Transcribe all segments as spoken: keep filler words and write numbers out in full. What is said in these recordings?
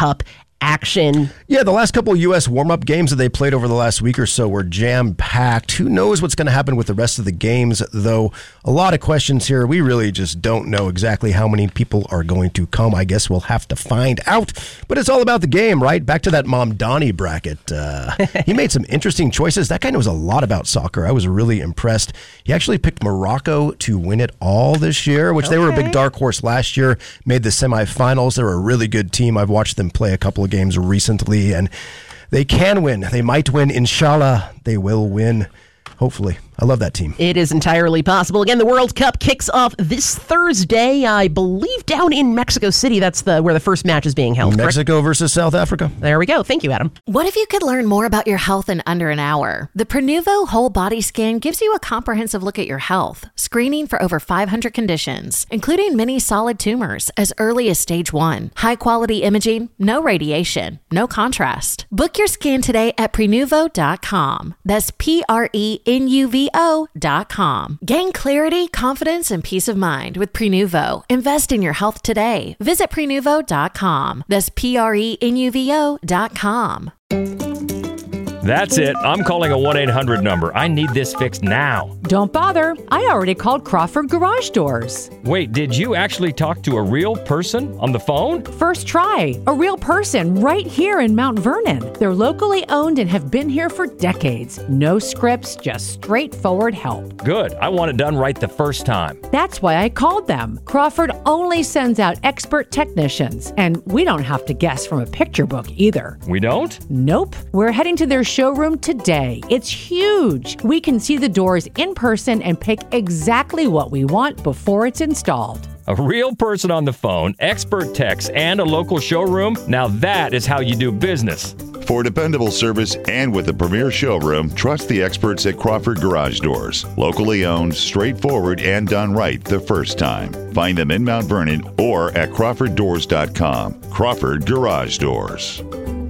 Cup action. Yeah, the last couple of U S warm-up games that they played over the last week or so were jam-packed. Who knows what's going to happen with the rest of the games, though? A lot of questions here. We really just don't know exactly how many people are going to come. I guess we'll have to find out. But it's all about the game, right? Back to that Mamdani bracket. Uh, he made some interesting choices. That guy knows a lot about soccer. I was really impressed. He actually picked Morocco to win it all this year, which okay. they were a big dark horse last year, made the semifinals. They're a really good team. I've watched them play a couple of games recently, and they can win. They might win. Inshallah, they will win. Hopefully. I love that team. It is entirely possible. Again, the World Cup kicks off this Thursday, I believe, down in Mexico City. That's the where the first match is being held. Mexico correct? versus South Africa. There we go. Thank you, Adam. What if you could learn more about your health in under an hour? The Prenuvo Whole Body Scan gives you a comprehensive look at your health, screening for over five hundred conditions, including many solid tumors as early as stage one. High-quality imaging, no radiation, no contrast. Book your scan today at Prenuvo dot com. That's P R E N U V O dot com. Gain clarity, confidence, and peace of mind with Prenuvo. Invest in your health today. Visit Prenuvo dot com. That's P R E N U V O dot com. That's it. I'm calling a one eight hundred number. I need this fixed now. Don't bother. I already called Crawford Garage Doors. Wait, did you actually talk to a real person on the phone? First try. A real person right here in Mount Vernon. They're locally owned and have been here for decades. No scripts, just straightforward help. Good. I want it done right the first time. That's why I called them. Crawford only sends out expert technicians, and we don't have to guess from a picture book either. We don't? Nope. We're heading to their showroom today. It's huge. We can see the doors in person and pick exactly what we want before it's installed. A real person on the phone, expert techs, and a local showroom? Now that is how you do business. For dependable service and with a premier showroom, trust the experts at Crawford Garage Doors. Locally owned, straightforward, and done right the first time. Find them in Mount Vernon or at Crawford Doors dot com. Crawford Garage Doors.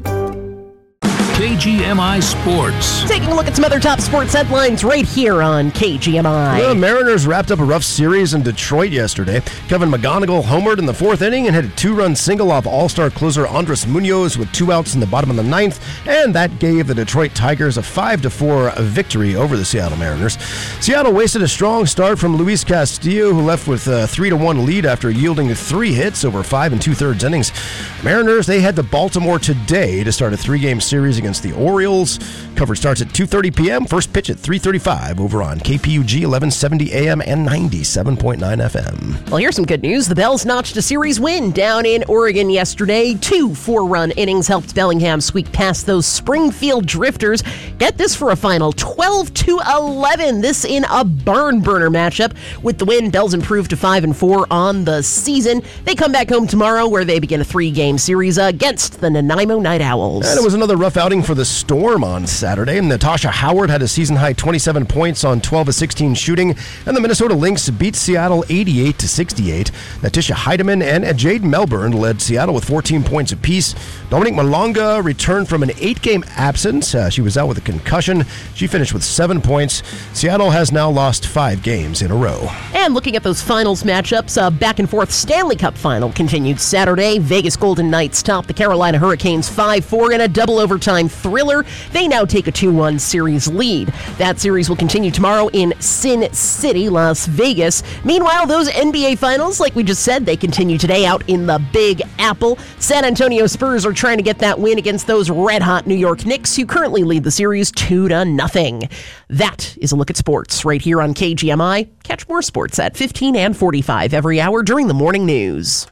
K G M I Sports. Taking a look at some other top sports headlines right here on K G M I. The Mariners wrapped up a rough series in Detroit yesterday. Kevin McGonigal homered in the fourth inning and hit a two-run single off All-Star closer Andres Munoz with two outs in the bottom of the ninth, and that gave the Detroit Tigers a five to four victory over the Seattle Mariners. Seattle wasted a strong start from Luis Castillo, who left with a three to one lead after yielding three hits over five and two-thirds innings. Mariners, they head to Baltimore today to start a three-game series against the Orioles. Coverage starts at two thirty p.m. First pitch at three thirty-five over on K P U G eleven seventy A M and ninety-seven point nine F M. Well, here's some good news. The Bells notched a series win down in Oregon yesterday. Two four-run innings helped Bellingham squeak past those Springfield Drifters. Get this for a final twelve to eleven. This in a barn burner matchup. With the win, Bells improved to five and four on the season. They come back home tomorrow where they begin a three-game series against the Nanaimo Night Owls. And it was another rough outing for the Storm on Saturday. Natasha Howard had a season-high twenty-seven points on twelve of sixteen shooting, and the Minnesota Lynx beat Seattle eighty-eight to sixty-eight. Natisha Heidemann and Jade Melbourne led Seattle with fourteen points apiece. Dominique Malonga returned from an eight-game absence. Uh, she was out with a concussion. She finished with seven points. Seattle has now lost five games in a row. And looking at those finals matchups, a back-and-forth Stanley Cup final continued Saturday. Vegas Golden Knights topped the Carolina Hurricanes five four in a double overtime thriller. They now take a two one series lead. That series will continue tomorrow in Sin City, Las Vegas. Meanwhile, those N B A finals, like we just said, they continue today out in the Big Apple. San Antonio Spurs are trying to get that win against those red-hot New York Knicks, who currently lead the series two to nothing. That is a look at sports right here on K G M I. Catch more sports at fifteen and forty-five every hour during the morning news.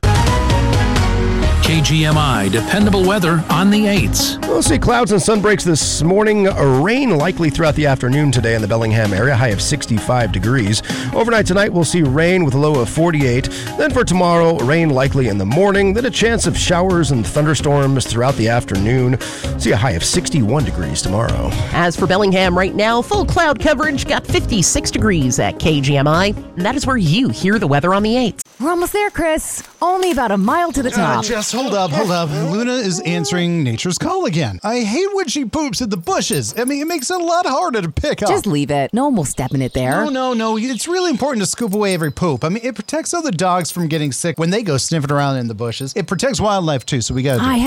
K G M I dependable weather on the eights. We'll see clouds and sun breaks this morning. Rain likely throughout the afternoon today in the Bellingham area, high of sixty-five degrees. Overnight tonight, we'll see rain with a low of forty-eight. Then for tomorrow, rain likely in the morning. Then a chance of showers and thunderstorms throughout the afternoon. See a high of sixty-one degrees tomorrow. As for Bellingham right now, full cloud coverage, got fifty-six degrees at K G M I. And that is where you hear the weather on the eights. We're almost there, Chris. Only about a mile to the top. Uh, Jess, hold up, hold up. Luna is answering nature's call again. I hate when she poops in the bushes. I mean, it makes it a lot harder to pick up. Just leave it. No one will step in it there. No, no, no. It's really important to scoop away every poop. I mean, it protects other dogs from getting sick when they go sniffing around in the bushes. It protects wildlife, too, so we gotta do I it.